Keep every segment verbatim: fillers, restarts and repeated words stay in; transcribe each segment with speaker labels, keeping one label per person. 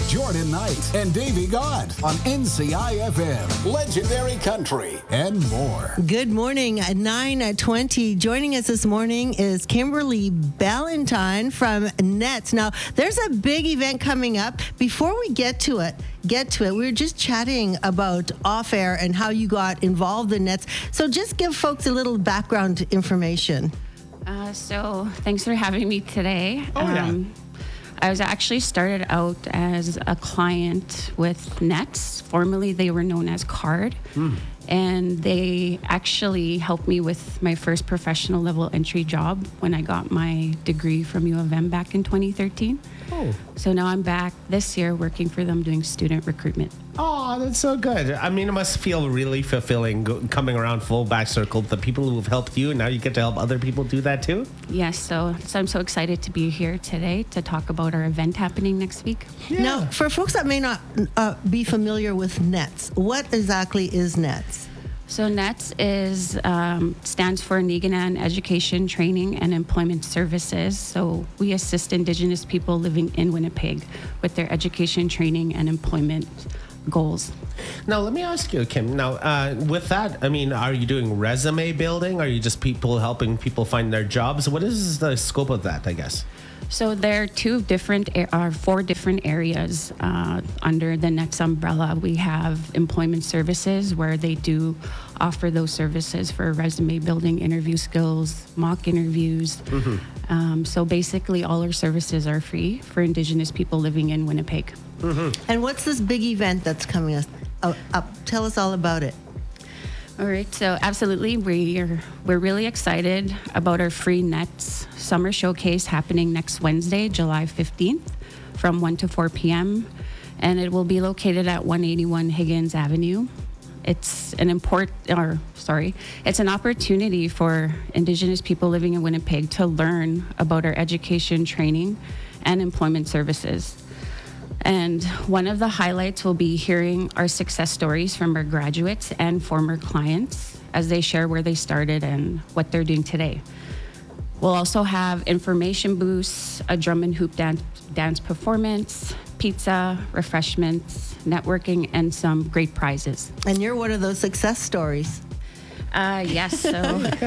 Speaker 1: Jordan Knight and Davey God on N C I F M, Legendary Country, and more.
Speaker 2: Good morning at nine twenty. Joining us this morning is Kimberly Ballantyne from Nets. Now, there's a big event coming up. Before we get to it, get to it, we were just chatting about off air and how you got involved in Nets. So just give folks a little background information.
Speaker 3: Uh, so thanks for having me today.
Speaker 4: Oh, yeah.
Speaker 3: Um, I was actually started out as a client with Nets. Formerly, they were known as Card. Mm. And they actually helped me with my first professional level entry job when I got my degree from U of M back in twenty thirteen.
Speaker 4: Oh.
Speaker 3: So now I'm back this year working for them doing student recruitment.
Speaker 4: Oh, that's so good. I mean, it must feel really fulfilling go- coming around full back circle. The people who have helped you, and now you get to help other people do that too?
Speaker 3: Yes, so, so I'm so excited to be here today to talk about our event happening next week.
Speaker 4: Yeah.
Speaker 2: Now, for folks that may not uh, be familiar with Nets, what exactly is Nets?
Speaker 3: So NETS is um, stands for Niiganan Education, Training, and Employment Services. So we assist Indigenous people living in Winnipeg with their education, training, and employment goals.
Speaker 4: Now, let me ask you, Kim. Now, uh, with that, I mean, are you doing resume building? Are you just people helping people find their jobs? What is the scope of that, I guess?
Speaker 3: So there are two different, or four different areas uh, under the NETS umbrella. We have employment services, where they do offer those services for resume building, interview skills, mock interviews. Mm-hmm. Um, so basically, all our services are free for Indigenous people living in Winnipeg.
Speaker 2: Mm-hmm. And what's this big event that's coming us uh, up? Tell us all about it.
Speaker 3: All right, so absolutely, we're, we're really excited about our free NETS Summer Showcase happening next Wednesday, July fifteenth, from one to four p.m., and it will be located at one eighty-one Higgins Avenue. It's an import, or sorry, it's an opportunity for Indigenous people living in Winnipeg to learn about our education, training, and employment services. And one of the highlights will be hearing our success stories from our graduates and former clients as they share where they started and what they're doing today. We'll also have information booths, a drum and hoop dance, dance performance, pizza, refreshments, networking, and some great prizes.
Speaker 2: And you're one of those success stories.
Speaker 3: Uh, yes, so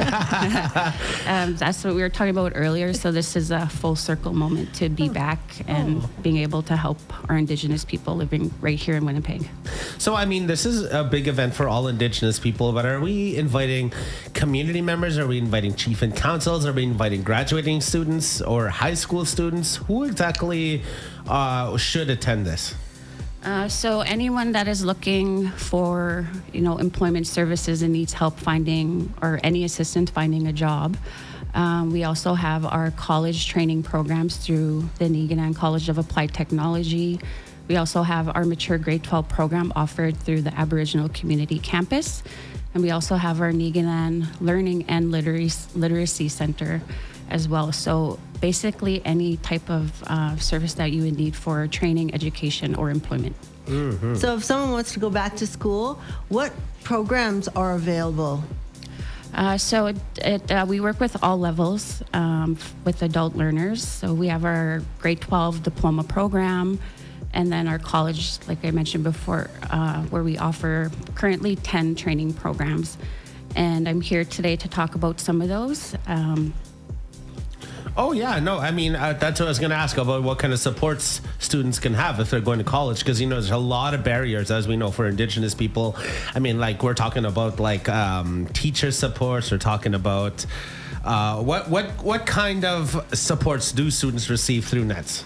Speaker 3: um, that's what we were talking about earlier. So this is a full circle moment to be back and
Speaker 4: oh.
Speaker 3: being able to help our Indigenous people living right here in Winnipeg.
Speaker 4: So, I mean, this is a big event for all Indigenous people, but are we inviting community members? Are we inviting chief and councils? Are we inviting graduating students or high school students? Who exactly uh, should attend this?
Speaker 3: Uh, so anyone that is looking for, you know, employment services and needs help finding or any assistance finding a job, um, we also have our college training programs through the Niiganan College of Applied Technology. We also have our mature grade twelve program offered through the Aboriginal Community Campus. And we also have our Niiganan Learning and Literacy, Literacy Center as well. So basically any type of uh, service that you would need for training, education, or employment.
Speaker 4: Mm-hmm.
Speaker 2: So if someone wants to go back to school, what programs are available?
Speaker 3: Uh, so it, it, uh, we work with all levels um, with adult learners. So we have our grade twelve diploma program, and then our college, like I mentioned before, uh, where we offer currently ten training programs. And I'm here today to talk about some of those. Um,
Speaker 4: Oh, yeah. No, I mean, uh, that's what I was going to ask about, what kind of supports students can have if they're going to college. Because, you know, there's a lot of barriers, as we know, for Indigenous people. I mean, like, we're talking about, like, um, teacher supports. We're talking about uh, what, what, what kind of supports do students receive through NETS?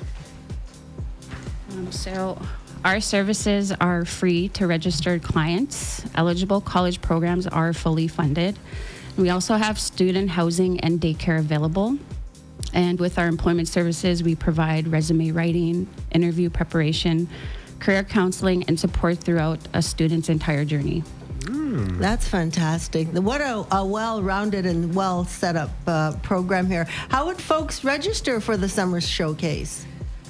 Speaker 3: um, so our services are free to registered clients. Eligible college programs are fully funded. We also have student housing and daycare available. And with our employment services, we provide resume writing, interview preparation, career counseling, and support throughout a student's entire journey.
Speaker 4: Mm.
Speaker 2: That's fantastic. What a, a well-rounded and well set up uh, program here. How would folks register for the Summer Showcase?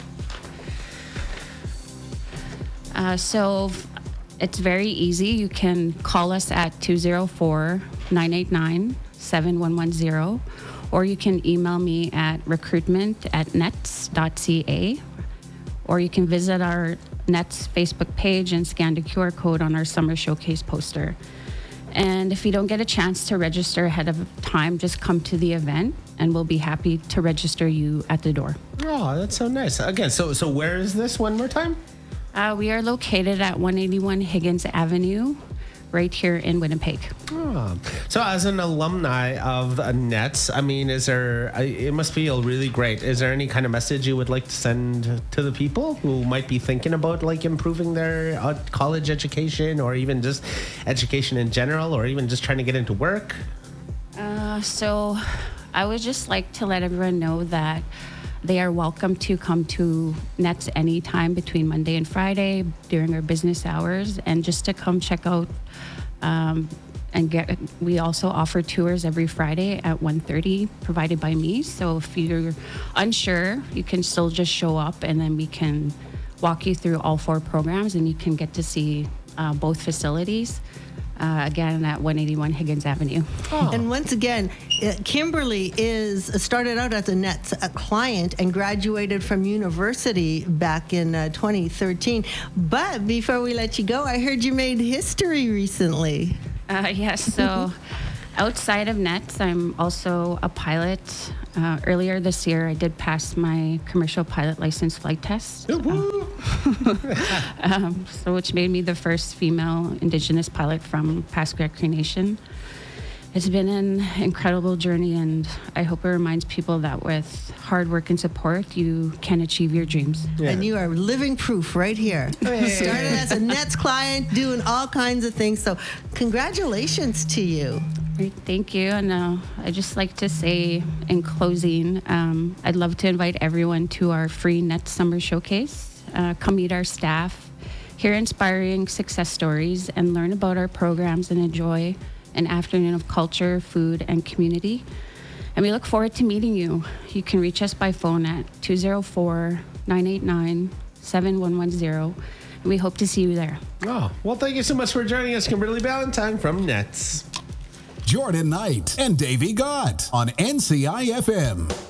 Speaker 3: Uh, so it's very easy. You can call us at two oh four, nine eight nine, seven one one zero, or you can email me at recruitment at nets dot c a, or you can visit our Nets Facebook page and scan the Q R code on our summer showcase poster. And if you don't get a chance to register ahead of time, just come to the event and we'll be happy to register you at the door.
Speaker 4: Oh, that's so nice. Again, so so where is this one more time?
Speaker 3: Uh, we are located at one eighty-one Higgins Avenue, right here in Winnipeg.
Speaker 4: Oh. So as an alumni of the Nets, I mean, is there, it must feel really great. Is there any kind of message you would like to send to the people who might be thinking about like improving their uh, college education or even just education in general or even just trying to get into work?
Speaker 3: Uh, so I would just like to let everyone know that they are welcome to come to Nets anytime between Monday and Friday during our business hours, and just to come check out um, and get. We also offer tours every Friday at one thirty, provided by me. So if you're unsure, you can still just show up, and then we can walk you through all four programs, and you can get to see uh, both facilities. Uh, again, at one eighty-one Higgins Avenue.
Speaker 2: Oh. And once again, uh, Kimberly is uh, started out as a Nets a client and graduated from university back in uh, twenty thirteen. But before we let you go, I heard you made history recently.
Speaker 3: Uh, yes, so outside of Nets, I'm also a pilot. Uh, earlier this year, I did pass my commercial pilot license flight test, um, um, so which made me the first female Indigenous pilot from Pasquaque Nation. It's been an incredible journey, and I hope it reminds people that with hard work and support, you can achieve your dreams.
Speaker 2: Yeah. And you are living proof right here. Hey. Started as a Nets client, doing all kinds of things. So congratulations to you.
Speaker 3: Great, thank you. And uh, I'd just like to say in closing, um, I'd love to invite everyone to our free Nets Summer Showcase. Uh, come meet our staff, hear inspiring success stories, and learn about our programs and enjoy an afternoon of culture, food, and community. And we look forward to meeting you. You can reach us by phone at two oh four, nine eight nine, seven one one zero. And we hope to see you there.
Speaker 4: Oh, well, thank you so much for joining us, Kimberly Ballantyne from Nets.
Speaker 1: Jordan Knight and Davey Gott on N C I F M.